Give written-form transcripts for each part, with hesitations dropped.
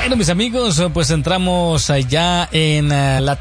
Bueno, mis amigos, pues entramos ya en la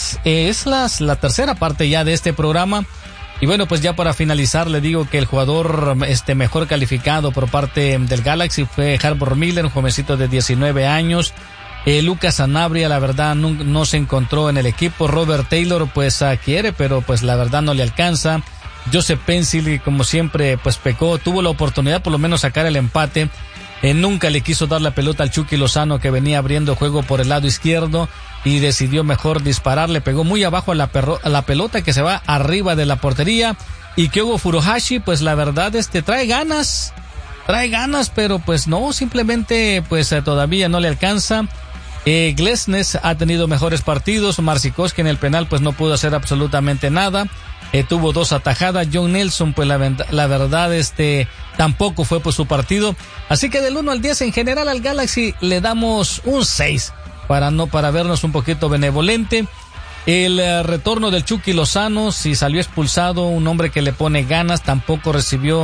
tercera parte ya de este programa. Y bueno, pues ya para finalizar le digo que el jugador mejor calificado por parte del Galaxy fue Harbor Miller, un jovencito de 19 años. Lucas Sanabria, la verdad, no se encontró en el equipo. Robert Taylor, pues quiere, pero pues la verdad no le alcanza. Joseph Pencil, como siempre, pues pecó. Tuvo la oportunidad por lo menos sacar el empate. Nunca le quiso dar la pelota al Chucky Lozano, que venía abriendo juego por el lado izquierdo, y decidió mejor disparar. Le pegó muy abajo a la pelota que se va arriba de la portería. Y Kyogo Furuhashi, pues la verdad, trae ganas, pero pues no, simplemente pues todavía no le alcanza. Glesnes ha tenido mejores partidos. Marcikowski en el penal pues no pudo hacer absolutamente nada. Tuvo 2 atajadas. John Nelson, pues la verdad, tampoco fue por su partido. Así que del 1 al 10 en general al Galaxy le damos un 6 para vernos un poquito benevolente. El retorno del Chucky Lozano, si salió expulsado, un hombre que le pone ganas, tampoco recibió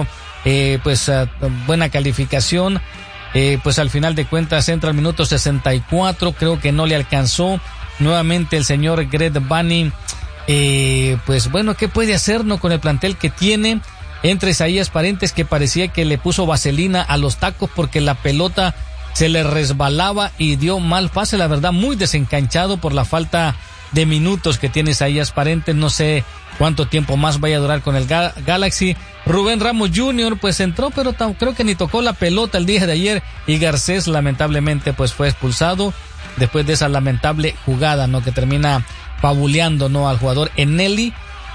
buena calificación. Pues al final de cuentas entra al minuto 64, creo que no le alcanzó. Nuevamente el señor Greg Bunny, pues bueno, ¿qué puede hacer con el plantel que tiene? Entre Isaías Parentes, que parecía que le puso vaselina a los tacos porque la pelota se le resbalaba y dio mal pase, la verdad, muy desencanchado por la falta de minutos que tiene Isaías Parentes. No sé cuánto tiempo más vaya a durar con el Galaxy. Rubén Ramos Jr. pues entró, pero creo que ni tocó la pelota el día de ayer, y Garcés lamentablemente pues fue expulsado después de esa lamentable jugada, que termina pabuleando, al jugador Eneli,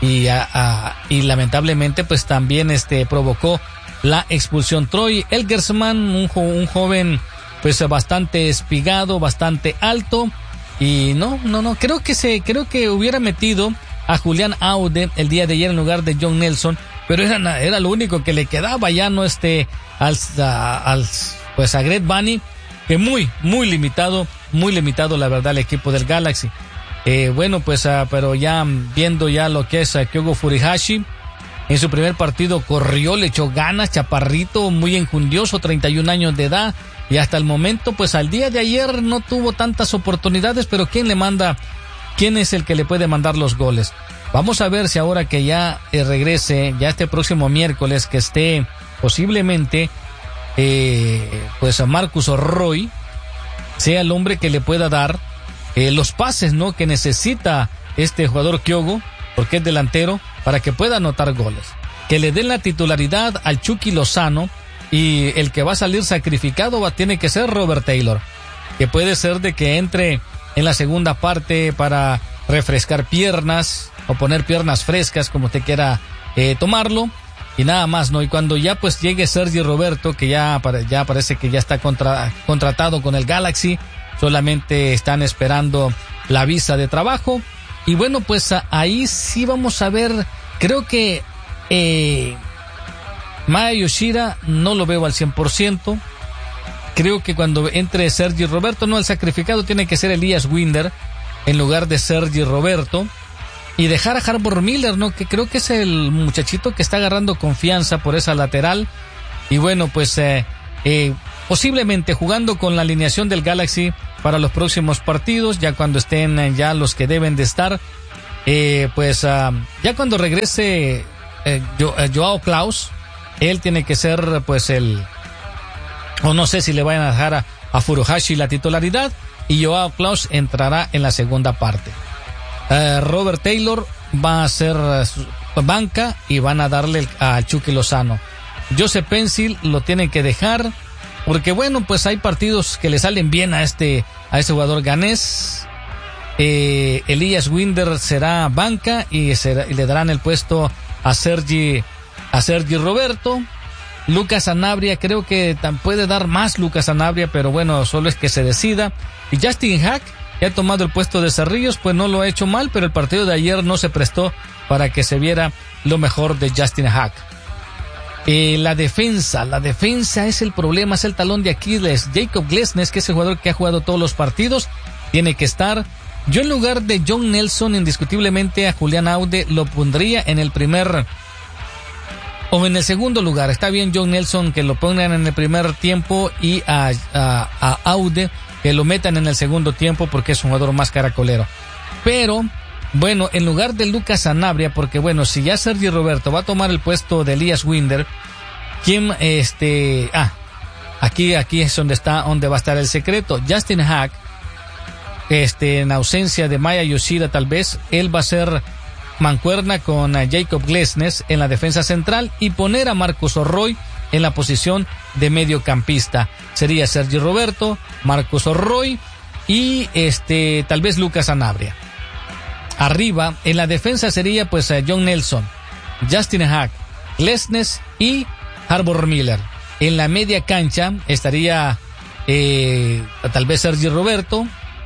y lamentablemente pues también provocó la expulsión. Troy Elgersman, un joven pues bastante espigado, bastante alto, y no, creo que hubiera metido a Julián Aude el día de ayer en lugar de John Nelson, pero era lo único que le quedaba ya, a Greg Bunny, que muy limitado la verdad el equipo del Galaxy. Pero ya viendo ya lo que es Kyogo Furuhashi, en su primer partido corrió, le echó ganas, chaparrito, muy enjundioso, 31 años de edad, y hasta el momento, pues al día de ayer no tuvo tantas oportunidades, pero ¿quién es el que le puede mandar los goles? Vamos a ver si ahora que ya regrese, ya este próximo miércoles, que esté posiblemente, pues a Marcus Roy, sea el hombre que le pueda dar los pases, que necesita este jugador Kyogo, porque es delantero, para que pueda anotar goles. Que le den la titularidad al Chucky Lozano, y el que va a salir sacrificado tiene que ser Robert Taylor, que puede ser de que entre en la segunda parte para refrescar piernas o poner piernas frescas, como usted quiera tomarlo, y nada más, y cuando ya pues llegue Sergi Roberto, que ya parece que ya está contratado con el Galaxy, solamente están esperando la visa de trabajo. Y bueno, pues ahí sí vamos a ver. Creo que Maya Yoshida no lo veo al 100%. Creo que cuando entre Sergi Roberto, el sacrificado tiene que ser Elias Winder en lugar de Sergi Roberto, y dejar a Harbor Miller, que creo que es el muchachito que está agarrando confianza por esa lateral. Y bueno, pues posiblemente jugando con la alineación del Galaxy para los próximos partidos, ya cuando estén ya los que deben de estar, ya cuando regrese Joao Klaus, él tiene que ser pues o no sé si le vayan a dejar a Furuhashi la titularidad, y Joao Klaus entrará en la segunda parte. Robert Taylor va a ser banca, y van a darle a Chucky Lozano. Joseph Pencil lo tienen que dejar, porque bueno, pues hay partidos que le salen bien a este jugador ganés. Elias Winder será banca, y le darán el puesto a Sergi Roberto. Lucas Sanabria, creo que puede dar más Lucas Sanabria, pero bueno, solo es que se decida. Y Justin Hack, que ha tomado el puesto de Cerrillos, pues no lo ha hecho mal, pero el partido de ayer no se prestó para que se viera lo mejor de Justin Hack. La defensa es el problema, es el talón de Aquiles. Jacob Glesnes, que es el jugador que ha jugado todos los partidos, tiene que estar. Yo en lugar de John Nelson, indiscutiblemente a Julián Aude lo pondría en el primer o en el segundo lugar. Está bien John Nelson que lo pongan en el primer tiempo, y a Aude que lo metan en el segundo tiempo porque es un jugador más caracolero. Pero, bueno, en lugar de Lucas Sanabria, porque bueno, si ya Sergi Roberto va a tomar el puesto de Elias Winder, ¿quién, aquí es donde va a estar el secreto? Justin Haak, en ausencia de Maya Yoshida tal vez, él va a ser mancuerna con Jacob Glesnes en la defensa central y poner a Marcus Orroy en la posición de mediocampista. Sería Sergi Roberto, Marcus Orroy y tal vez Lucas Sanabria. Arriba, en la defensa sería pues John Nelson, Justin Haak, Glesnes y Harbour Miller. En la media cancha estaría tal vez Sergi Roberto,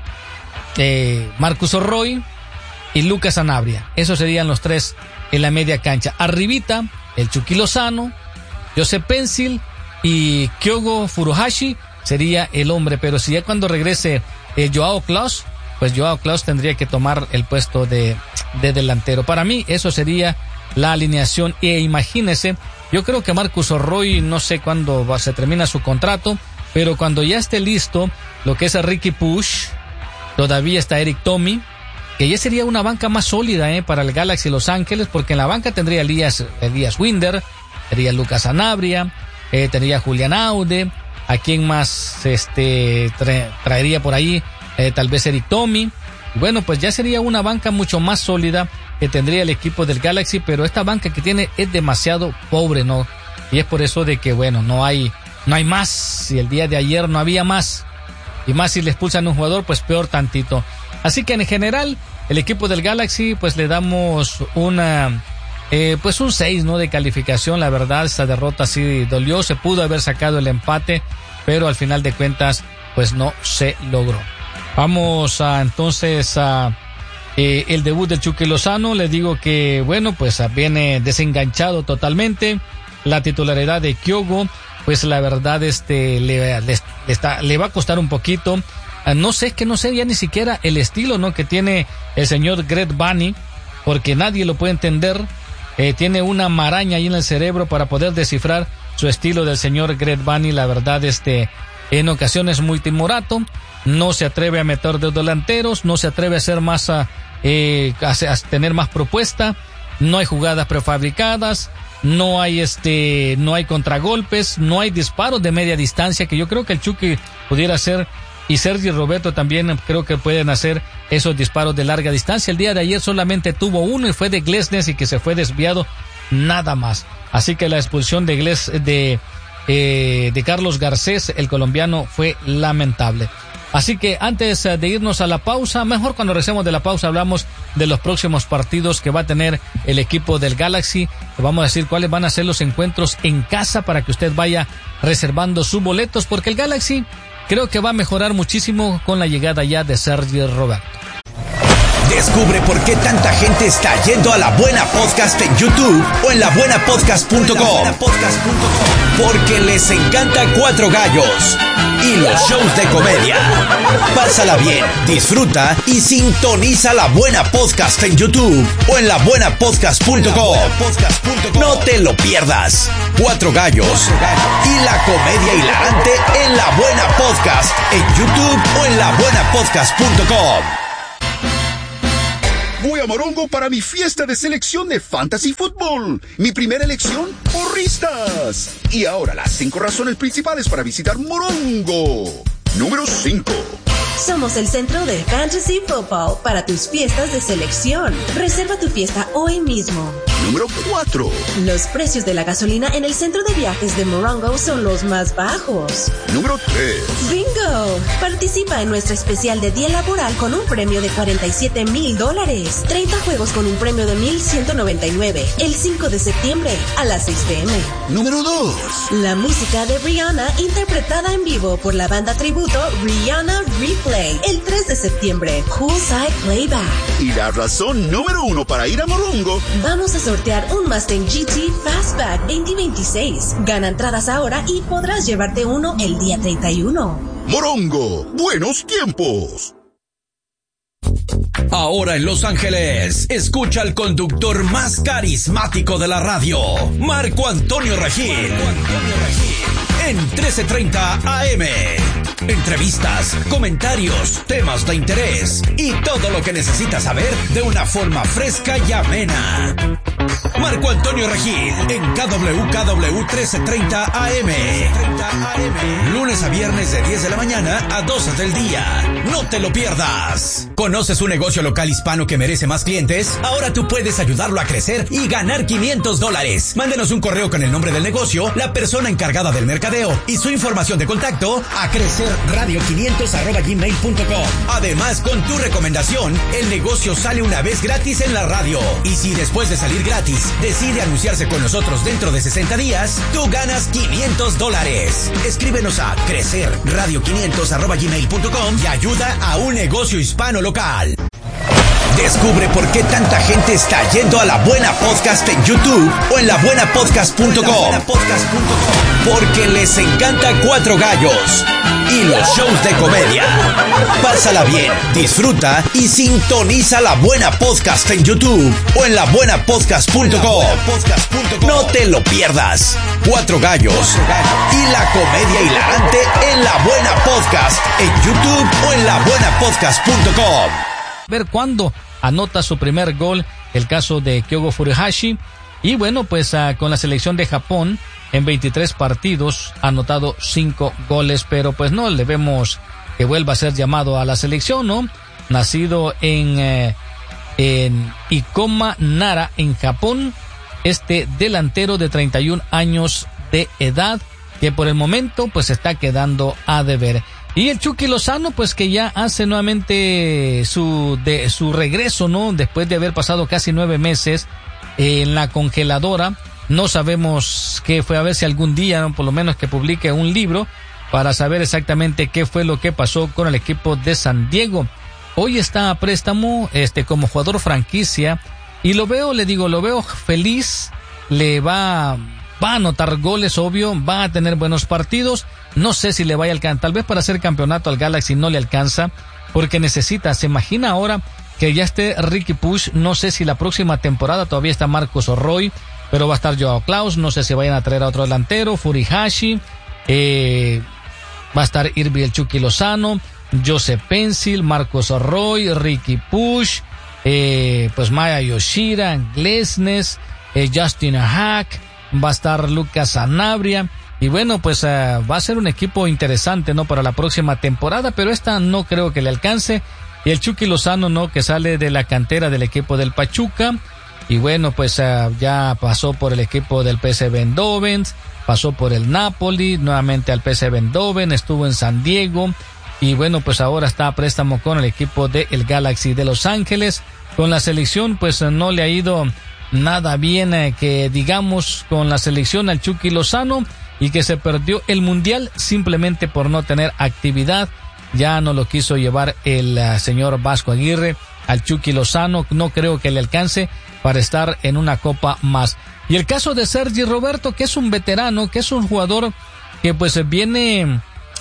Marcus Orroy y Lucas Sanabria. Esos serían los tres en la media cancha. Arribita, el Chucky Lozano, Joseph Pencil y Kyogo Furuhashi sería el hombre. Pero si ya cuando regrese Joao Klaus, pues Joao Klaus tendría que tomar el puesto de delantero. Para mí eso sería la alineación. E imagínese, yo creo que Marcus Orroy, no sé cuándo se termina su contrato, pero cuando ya esté listo lo que es a Ricky Push, todavía está Eric Tommy, que ya sería una banca más sólida para el Galaxy Los Ángeles, porque en la banca tendría Elias Winder, tendría Lucas Sanabria, tendría Julián Aude, a quien más traería por ahí, tal vez Eric Tommy. Y bueno, pues ya sería una banca mucho más sólida que tendría el equipo del Galaxy, pero esta banca que tiene es demasiado pobre, ¿no? Y es por eso de que, bueno, no hay más. Si el día de ayer no había más, y más si le expulsan a un jugador, pues peor tantito. Así que en general, el equipo del Galaxy, pues le damos un 6, ¿no? De calificación. La verdad, esta derrota sí dolió, se pudo haber sacado el empate, pero al final de cuentas, pues no se logró. Vamos entonces a el debut del Chucky Lozano. Le digo que, bueno, pues viene desenganchado totalmente. La titularidad de Kyogo, pues la verdad le va a costar un poquito. No sé ya ni siquiera el estilo, ¿no? Que tiene el señor Greg Vanney, porque nadie lo puede entender. Tiene una maraña ahí en el cerebro para poder descifrar su estilo del señor Greg Vanney. La verdad, en ocasiones muy timorato, no se atreve a meter de delanteros, no se atreve a hacer más, a tener más propuesta, no hay jugadas prefabricadas, no hay contragolpes, no hay disparos de media distancia, que yo creo que el Chucky pudiera hacer, y Sergi Roberto también creo que pueden hacer esos disparos de larga distancia. El día de ayer solamente tuvo uno y fue de Glesnes y que se fue desviado, nada más. Así que la expulsión de Carlos Garcés, el colombiano, fue lamentable. Así que antes de irnos a la pausa, mejor cuando regresemos de la pausa hablamos de los próximos partidos que va a tener el equipo del Galaxy. Vamos a decir cuáles van a ser los encuentros en casa para que usted vaya reservando sus boletos, porque el Galaxy creo que va a mejorar muchísimo con la llegada ya de Sergi Roberto. Descubre por qué tanta gente está yendo a La Buena Podcast en YouTube o en labuenapodcast.com. Porque les encanta Cuatro Gallos y los shows de comedia. Pásala bien, disfruta y sintoniza La Buena Podcast en YouTube o en labuenapodcast.com. No te lo pierdas. Cuatro Gallos y la comedia hilarante en La Buena Podcast en YouTube o en labuenapodcast.com. Voy a Morongo para mi fiesta de selección de Fantasy Football. Mi primera elección, porristas. Y ahora las 5 razones principales para visitar Morongo. Número 5. Somos el centro de Fantasy Football para tus fiestas de selección. Reserva tu fiesta hoy mismo. Número 4. Los precios de la gasolina en el centro de viajes de Morongo son los más bajos. Número 3. ¡Bingo! Participa en nuestra especial de día laboral con un premio de $47,000. 30 juegos con un premio de $1,199. El 5 de septiembre a las 6 p.m. Número 2. La música de Rihanna interpretada en vivo por la banda tributo Rihanna Replay. El 3 de septiembre, Poolside Playback. Y la razón número 1 para ir a Morongo. Vamos a sortear un Mustang GT Fastback 2026. Gana entradas ahora y podrás llevarte uno el día 31. Morongo, buenos tiempos. Ahora en Los Ángeles, escucha al conductor más carismático de la radio, Marco Antonio Regil. en 1330 AM. Entrevistas, comentarios, temas de interés y todo lo que necesitas saber de una forma fresca y amena. Marco Antonio Regil en KWKW 1330 AM. Lunes a viernes de 10 de la mañana a 12 del día. No te lo pierdas. ¿Conoces un negocio local hispano que merece más clientes? Ahora tú puedes ayudarlo a crecer y ganar $500. Mándenos un correo con el nombre del negocio, la persona encargada del mercadeo y su información de contacto a crecerradio500@gmail.com. Además, con tu recomendación, el negocio sale una vez gratis en la radio. Y si después de salir gratis decide anunciarse con nosotros dentro de 60 días, tú ganas $500. Escríbenos a crecerradio500@gmail.com y ayuda a un negocio hispano local. Descubre por qué tanta gente está yendo a La Buena Podcast en YouTube o en labuenapodcast.com. Porque les encanta Cuatro Gallos y los shows de comedia. Pásala bien, disfruta y sintoniza La Buena Podcast en YouTube o en labuenapodcast.com. No te lo pierdas. Cuatro Gallos y la comedia hilarante en La Buena Podcast en YouTube o en labuenapodcast.com. Ver cuándo anota su primer gol, el caso de Kyogo Furuhashi. Y bueno, pues con la selección de Japón, en 23 partidos, ha anotado 5 goles, pero pues no le vemos que vuelva a ser llamado a la selección, ¿no? Nacido en Ikoma Nara, en Japón, este delantero de 31 años de edad, que por el momento pues está quedando a deber. Y el Chucky Lozano, pues que ya hace nuevamente su regreso, ¿no? Después de haber pasado casi 9 meses en la congeladora. No sabemos qué fue, a ver si algún día, ¿no? Por lo menos que publique un libro para saber exactamente qué fue lo que pasó con el equipo de San Diego. Hoy está a préstamo, como jugador franquicia, y lo veo feliz, le va a anotar goles, obvio, va a tener buenos partidos. No sé si le vaya a alcanzar, tal vez para hacer campeonato al Galaxy no le alcanza, porque se imagina ahora que ya esté Ricky Push. No sé si la próxima temporada todavía está Marcos Orroy, pero va a estar Joao Klaus, no sé si vayan a traer a otro delantero, Furuhashi, va a estar Irby el Chucky Lozano, Joseph Pencil, Marcos Orroy, Ricky Push, pues Maya Yoshida, Glesnes, Justin Hack, va a estar Lucas Sanabria. Y bueno, pues va a ser un equipo interesante, ¿no? Para la próxima temporada, pero esta no creo que le alcance. Y el Chucky Lozano, ¿no? Que sale de la cantera del equipo del Pachuca. Y bueno, pues ya pasó por el equipo del PSV Eindhoven, pasó por el Napoli, nuevamente al PSV Eindhoven, estuvo en San Diego. Y bueno, pues ahora está a préstamo con el equipo del Galaxy de Los Ángeles. Con la selección, pues no le ha ido nada bien, que digamos, con la selección al Chucky Lozano, y que se perdió el Mundial simplemente por no tener actividad. Ya no lo quiso llevar el señor Vasco Aguirre al Chucky Lozano. No creo que le alcance para estar en una copa más. Y el caso de Sergi Roberto, que es un veterano, que es un jugador que pues viene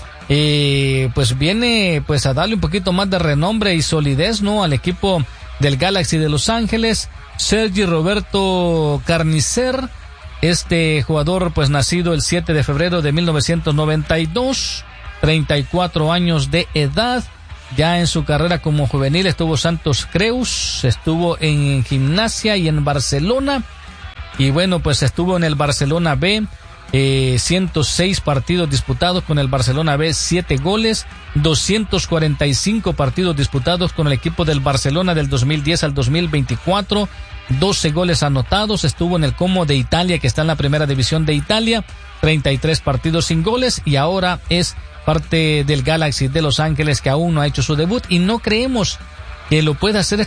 a darle un poquito más de renombre y solidez, ¿no? Al equipo del Galaxy de Los Ángeles. Sergi Roberto Carnicer, este jugador pues nacido el 7 de febrero de 1992, 34 años de edad. Ya en su carrera como juvenil estuvo Santos Creus, estuvo en Gimnasia y en Barcelona. Y bueno, pues estuvo en el Barcelona B, 106 partidos disputados con el Barcelona B, 7 goles, 245 partidos disputados con el equipo del Barcelona del 2010 al 2024, 12 goles anotados. Estuvo en el Como de Italia, que está en la primera división de Italia, 33 partidos sin goles, y ahora es parte del Galaxy de Los Ángeles, que aún no ha hecho su debut y no creemos que lo pueda hacer